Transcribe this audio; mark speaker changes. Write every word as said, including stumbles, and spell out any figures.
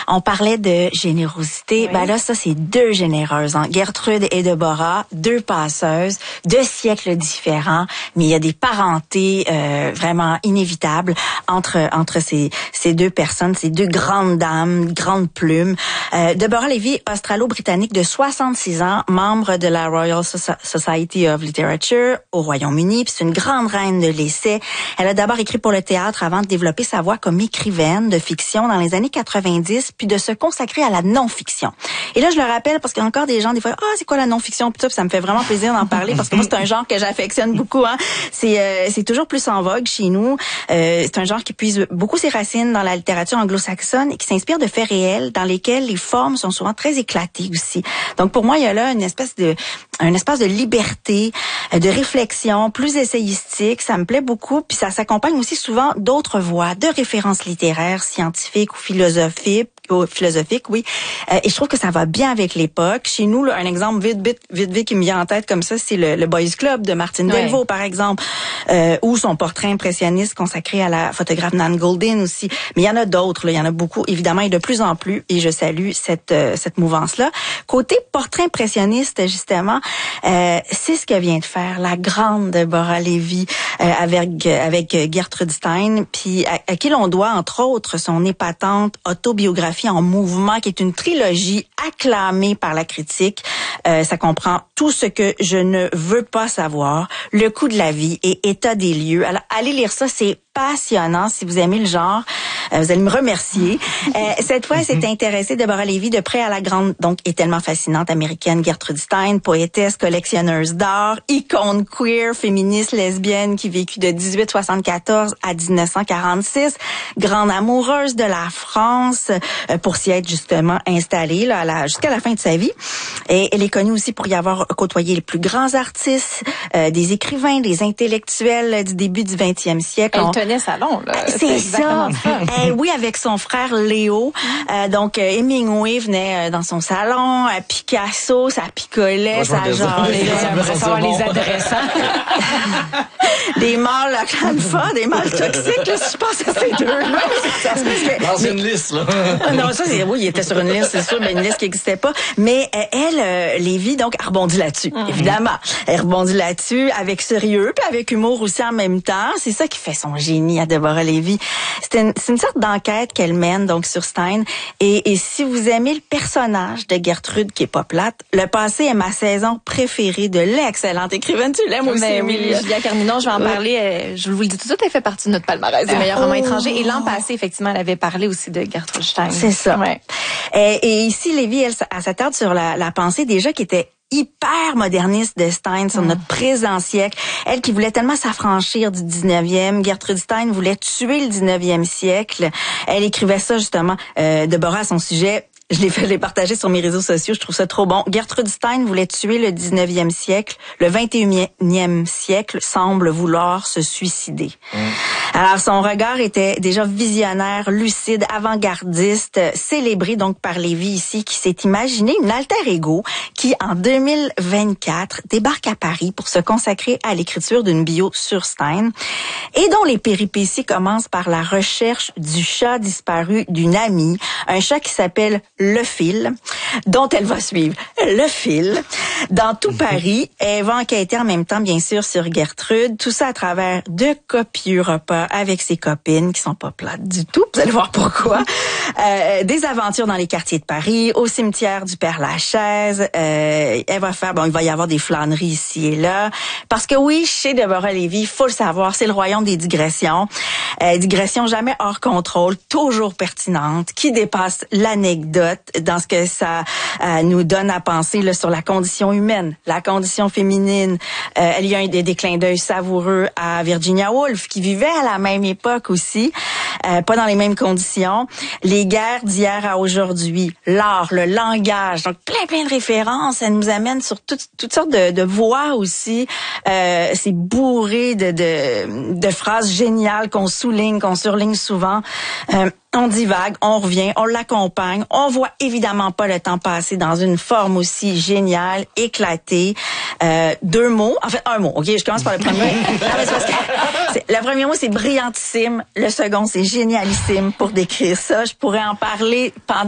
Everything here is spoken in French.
Speaker 1: On parlait de générosité. Oui. Ben là, ça, c'est deux généreuses. Hein. Gertrude et Deborah, deux passeuses, deux siècles différents, mais il y a des parentés euh, vraiment inévitables entre entre ces ces deux personnes, ces deux grandes dames, grandes plumes. Euh, Deborah Levy, australo-britannique de soixante-six ans, membre de la Royal Society of Literature au Royaume-Uni, puis c'est une grande reine de l'essai. Elle a d'abord écrit pour le théâtre avant de développer sa voix comme écrivaine de fiction dans les années quatre-vingt-dix, puis de se consacrer à la non-fiction. Et là, je le rappelle parce qu'il y a encore des gens, des fois, ah, oh, c'est quoi la non-fiction? Puis ça, ça me fait vraiment plaisir d'en parler parce que moi, c'est un genre que j'affectionne beaucoup. Hein. C'est, euh, c'est toujours plus en vogue chez nous. Euh, c'est un genre qui puise beaucoup ses racines dans la littérature anglo-saxonne et qui s'inspire de faits réels dans lesquels les formes sont souvent très éclatées aussi. Donc, pour moi, il y a là une espèce de, un espace de liberté, de réflexion, plus essayistique. Ça me plaît beaucoup. Puis ça s'accompagne aussi souvent d'autres voix, de références littéraires, scientifiques ou philosophiques. philosophique, oui. Euh, et je trouve que ça va bien avec l'époque. Chez nous, là, un exemple vite, vite, vite, vite qui me vient en tête comme ça, c'est le, le Boys Club de Martine ouais. Delvaux, par exemple, euh, ou son portrait impressionniste consacré à la photographe Nan Goldin aussi. Mais il y en a d'autres, là. Il y en a beaucoup, évidemment, et de plus en plus. Et je salue cette euh, cette mouvance-là. Côté portrait impressionniste, justement, euh, c'est ce que vient de faire la grande Deborah Levy euh, avec avec Gertrude Stein, puis à, à qui l'on doit entre autres son épatante autobiographie en mouvement, qui est une trilogie acclamée par la critique. Euh, ça comprend tout ce que je ne veux pas savoir, le coût de la vie et état des lieux. Alors, allez lire ça, c'est passionnant. Si vous aimez le genre, euh, vous allez me remercier. Euh, cette fois, elle s'est intéressée, Deborah Levy, de près à la grande, donc, et tellement fascinante américaine Gertrude Stein, poétesse, collectionneuse d'art, icône queer, féministe, lesbienne, qui vécut de dix-huit soixante-quatorze à dix-neuf cent quarante-six, grande amoureuse de la France, euh, pour s'y être justement installée là, à la, jusqu'à la fin de sa vie. Et elle est connue aussi pour y avoir côtoyé les plus grands artistes, euh, des écrivains, des intellectuels du début du vingtième siècle.
Speaker 2: Elle tenait salon, là.
Speaker 1: C'est, c'est ça. ça. Euh, oui, avec son frère Léo. Euh, donc, euh, Hemingway venait euh, dans son salon. Euh, Picasso, ça picolait, ça jasait.
Speaker 2: Ça les adressants.
Speaker 1: Des mâles à canfa, des mâles toxiques, là, si je pense à ces deux-là.
Speaker 3: Dans une liste, là.
Speaker 1: Non, ça, c'est, oui, il était sur une liste, c'est sûr, mais une liste qui n'existait pas. Mais euh, elle, euh, Levy, donc, a rebondi là-dessus, mm-hmm. évidemment. Elle rebondit là-dessus avec sérieux, puis avec humour aussi en même temps. C'est ça qui fait son génie à Deborah Levy. C'est une, c'est une sorte d'enquête qu'elle mène, donc, sur Stein. Et, et si vous aimez le personnage de Gertrude, qui est pas plate, Le passé est ma saison préférée de l'excellente écrivaine. Tu l'aimes aussi,
Speaker 2: mais oui, Julia Carninon, je vais en
Speaker 1: ouais.
Speaker 2: parler. Euh, je vous le dis tout de suite, elle fait partie de notre palmarès des meilleurs oh. romans étrangers. Et l'an passé, effectivement, elle avait parlé aussi de Gertrude Stein.
Speaker 1: C'est ça.
Speaker 2: Ouais.
Speaker 1: Et, et ici, Levy, elle, elle s'attarde sur la, la pensée déjà qui était hyper moderniste de Stein sur mmh. notre présent siècle. Elle qui voulait tellement s'affranchir du dix-neuvième. Gertrude Stein voulait tuer le dix-neuvième siècle. Elle écrivait ça, justement, euh, Deborah à son sujet. Je l'ai fait, je l'ai partagé sur mes réseaux sociaux. Je trouve ça trop bon. Gertrude Stein voulait tuer le dix-neuvième siècle. Le vingt et unième siècle semble vouloir se suicider. Mmh. Alors, son regard était déjà visionnaire, lucide, avant-gardiste, célébré donc par Levy ici, qui s'est imaginé une alter ego qui, en deux mille vingt-quatre, débarque à Paris pour se consacrer à l'écriture d'une bio sur Stein et dont les péripéties commencent par la recherche du chat disparu d'une amie, un chat qui s'appelle Le Fil, dont elle va suivre le fil dans tout Paris. Elle va enquêter en même temps, bien sûr, sur Gertrude. Tout ça à travers de copieux repas avec ses copines, qui sont pas plates du tout. Vous allez voir pourquoi. Euh, des aventures dans les quartiers de Paris, au cimetière du Père-Lachaise. Euh, elle va faire, bon, il va y avoir des flâneries ici et là. Parce que oui, chez Deborah Levy, faut le savoir, c'est le royaume des digressions. Euh, digressions jamais hors contrôle, toujours pertinentes, qui dépassent l'anecdote dans ce que ça euh, nous donne à penser là, sur la condition humaine, la condition féminine. Euh, il y a un, des, des clins d'œil savoureux à Virginia Woolf, qui vivait à la même époque aussi, euh, pas dans les mêmes conditions. Les guerres d'hier à aujourd'hui, l'art, le langage, donc plein plein de références. Ça nous amène sur toutes toutes sortes de, de voix aussi. Euh, c'est bourré de, de de phrases géniales qu'on souligne, qu'on surligne souvent. Euh, On divague, on revient, on l'accompagne. On voit évidemment pas le temps passer dans une forme aussi géniale, éclatée. Euh, deux mots, en fait un mot. Ok, je commence par le premier. Ah, mais c'est parce que c'est, le premier mot c'est brillantissime, le second c'est génialissime pour décrire ça. Je pourrais en parler pendant